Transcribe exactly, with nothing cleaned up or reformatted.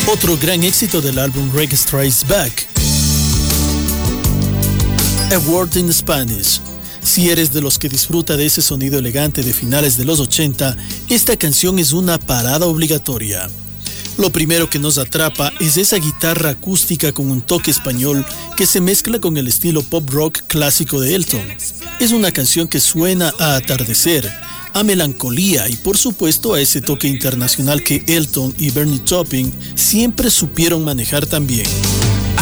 Otro gran éxito del álbum Reggae Strikes Back. A Word in Spanish. Si eres de los que disfruta de ese sonido elegante de finales de los ochenta, esta canción es una parada obligatoria. Lo primero que nos atrapa es esa guitarra acústica con un toque español que se mezcla con el estilo pop rock clásico de Elton. Es una canción que suena a atardecer, a melancolía y por supuesto a ese toque internacional que Elton y Bernie Taupin siempre supieron manejar tan bien.